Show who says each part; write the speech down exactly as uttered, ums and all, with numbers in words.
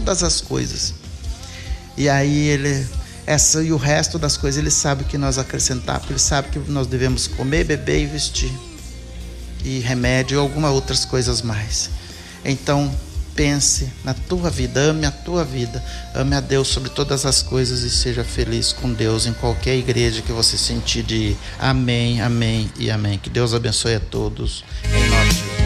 Speaker 1: todas as coisas. E aí ele, essa e o resto das coisas, ele sabe o que nós acrescentar, porque ele sabe que nós devemos comer, beber e vestir, e remédio e algumas outras coisas mais. Então pense na tua vida, ame a tua vida, ame a Deus sobre todas as coisas e seja feliz com Deus em qualquer igreja que você sentir de ir. Amém, amém e amém. Que Deus abençoe a todos.